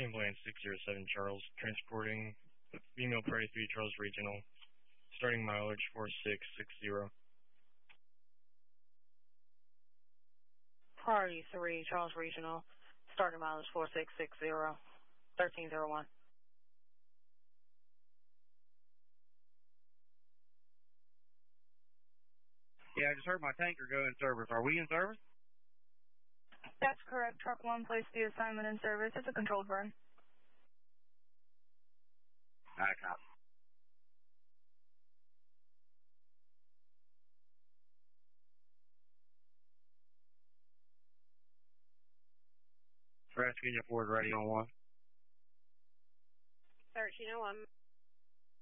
Ambulance 607 Charles, transporting female Party 3 Charles Regional, starting mileage 4660. Party 3 Charles Regional, starting mileage 4660, 1301. Yeah, I just heard my tanker go in service. Are we in service? That's correct. Truck 1 placed the assignment in service. It's a controlled burn. All right, cop. Rescue Ford ready on 1. 1301.